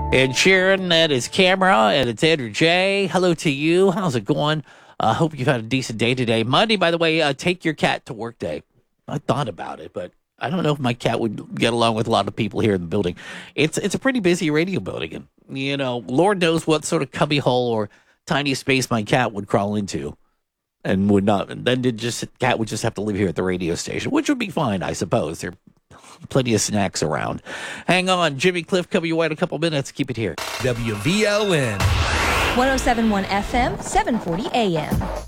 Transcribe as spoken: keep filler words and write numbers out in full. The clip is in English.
And Sharon, that is Camera, and it's Andrew J. Hello to you. How's it going? I uh, hope you've had a decent day today. Monday, by the way, uh, take your cat to work day. I thought about it, but I don't know if my cat would get along with a lot of people here in the building. It's it's a pretty busy radio building, and you know, Lord knows what sort of cubby hole or tiny space my cat would crawl into, and would not. And then it just cat would just have to live here at the radio station, which would be fine, I suppose. There plenty of snacks around. Hang on. Jimmy Cliff coming your way in a couple minutes. Keep it here. W V L N. one oh seven point one F M, seven forty A M.